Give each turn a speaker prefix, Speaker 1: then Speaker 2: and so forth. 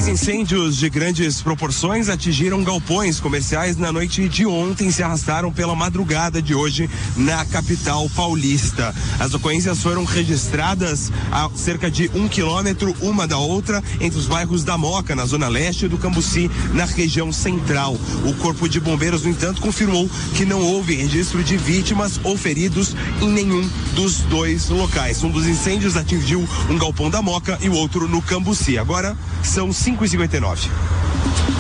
Speaker 1: Dois incêndios de grandes proporções atingiram galpões comerciais na noite de ontem e se arrastaram pela madrugada de hoje na capital paulista. As ocorrências foram registradas a cerca de 1 quilômetro uma da outra entre os bairros da Moca, na zona leste, e do Cambuci, na região central. O Corpo de Bombeiros, no entanto, confirmou que não houve registro de vítimas ou feridos em nenhum dos dois locais. Um dos incêndios atingiu um galpão da Moca e o outro no Cambuci. Agora são 5h59.